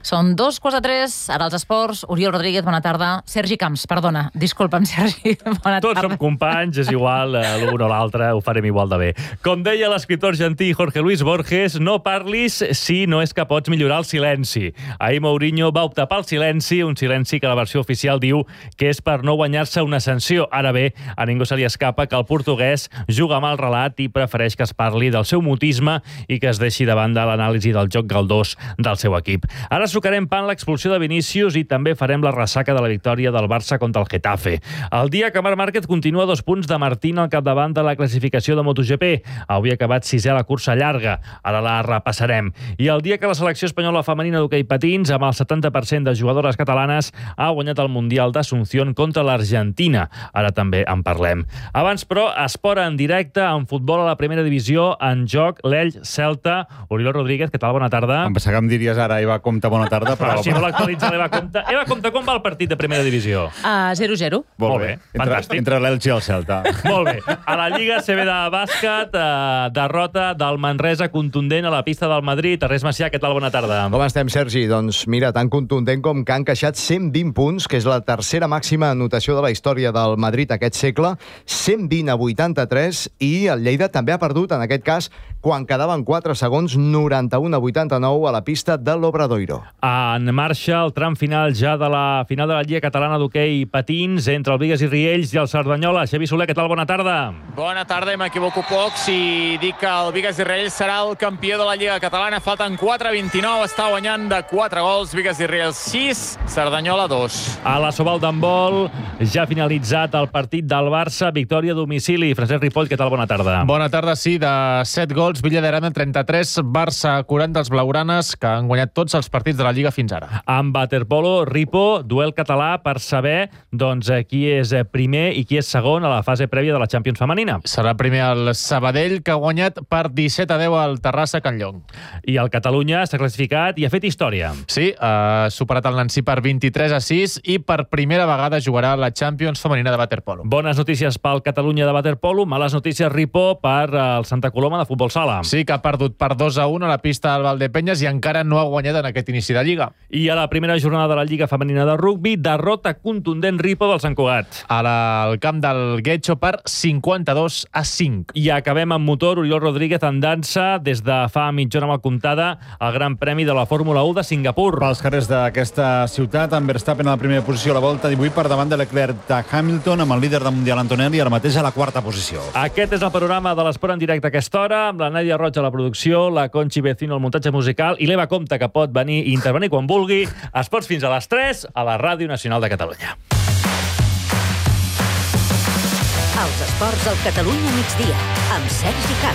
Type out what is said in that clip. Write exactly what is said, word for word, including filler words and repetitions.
Són dos quarts de tres, ara els esports. Oriol Rodríguez, bona tarda. Sergi Camps, perdona. Disculpa'm, Sergi. Bona Tots tarda. som companys, és igual, l'un o l'altre, ho farem igual de bé. Com deia l'escriptor argentí Jorge Luis Borges, no parlis si no és que pots millorar el silenci. Ahir Mourinho va optar pel silenci, un silenci que la versió oficial diu que és per no guanyar-se una sanció. Ara bé, a ningú se li escapa que el portuguès juga amb el relat i prefereix que es parli del seu mutisme i que es deixi de banda l'anàlisi del joc galdós del seu equip. Ara sucarem pa en l'expulsió de Vinícius i també farem la ressaca de la victòria del Barça contra el Getafe. El dia que Marc Márquez continua dos punts de Martín al capdavant de la classificació de MotoGP. Avui ha acabat sisè a la cursa llarga. Ara la repassarem. I el dia que la selecció espanyola femenina d'hoquei patins, amb el setanta per cent de jugadores catalanes, ha guanyat el Mundial d'Asunción contra l'Argentina. Ara també en parlem. Abans, però, esport en directe, en futbol a la primera divisió, en joc l'Elx Celta. Oriol Rodríguez, què tal? Bona tarda. Em pensava que em diries ara, Eva Compte, bona tarda. Però, però si no l'actualitza l'Eva Compte. Eva Compte, com va el partit de primera divisió? Uh, zero zero. Molt bé, Entre, fantàstic. entre l'Elx i el Celta. Molt bé. A la Lliga C B de bàsquet, eh, derrota del Manresa contundent a la pista del Madrid. Ernest Macià, què tal? Bona tarda. Com estem, Sergi? Doncs mira, tan contundent com que han encaixat cent vint punts, que és la tercera màxima anotació de la història del Madrid aquest segle, cent vint a vuitanta-tres, i el Lleida també ha perdut, en aquest cas, quan quedaven quatre segons, noranta-u a vuitanta-nou a la pista de l'Obradoiro. En marxa el tram final ja de la final de la Lliga Catalana d'hoquei patins entre el Bigues i Riells i el Cerdanyola. Xavi Soler, què tal? Bona tarda. Bona tarda, i m'equivoco poc si dic que el Bigues i Riells serà el campió de la Lliga Catalana. Falten quatre vint-i-nou, està guanyant de quatre gols. Bigues i Riells sis, Cerdanyola dos. A la Sobal d'handbol ja ha finalitzat el partit del Barça, victòria a domicili. Francesc Ripoll, què tal? Bona tarda. Bona tarda, sí, de set gols, Villa d'Arena trenta-tres, Barça quaranta dels blaugranes, que han guanyat tots els partits de la Lliga fins ara. Amb waterpolo, Ripo, duel català per saber doncs, qui és primer i qui és segon a la fase prèvia de la Champions femenina. Serà primer el Sabadell, que ha guanyat per disset a deu al Terrassa Can Llong. I el Catalunya s'ha classificat i ha fet història. Sí, ha superat el Nancy per vint-i-tres a sis i per primera vegada jugarà la Champions femenina de waterpolo. Bones notícies pel Catalunya de waterpolo, males notícies, Ripo, per el Santa Coloma de futbol sala. Sí, que ha perdut per dos a un a la pista del Valdepenyes i encara no ha guanyat en aquest inici de Lliga. I a la primera jornada de la Lliga Femenina de Rugbi, derrota contundent Ripo del Sant Cugat. A la, al camp del Guetxo per cinquanta-dos a cinc. I acabem amb motor, Oriol Rodríguez en dansa des de fa mitja hora amb el comptada al Gran Premi de la Fórmula u de Singapur. Pels carrers d'aquesta ciutat, en Verstappen a la primera posició a la volta divuit per davant de Leclerc de Hamilton, amb el líder del Mundial Antonelli ara mateix a la quarta posició. Aquest és el panorama de l'esport en directe a aquesta hora, amb la Nàdia Roig a la producció, la Conchi Vecino al muntatge musical i l'Eva Compte, que pot venir i intervenir quan vulgui. Esports fins a les tres a la Ràdio Nacional de Catalunya. Els esports al Catalunya migdia, amb Sergi Camps.